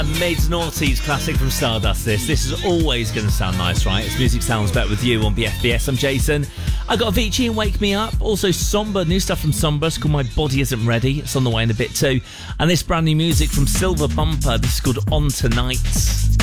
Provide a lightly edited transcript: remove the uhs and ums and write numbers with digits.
Mid Noughties classic from Stardust. This is always going to sound nice, right? It's Music Sounds Better with you on BFBS. I'm Jason. I got Avicii and Wake Me Up. Also Somber, new stuff from Somber. It's called My Body Isn't Ready. It's on the way in a bit too. And this brand new music from Silver Bumper. This is called On Tonight.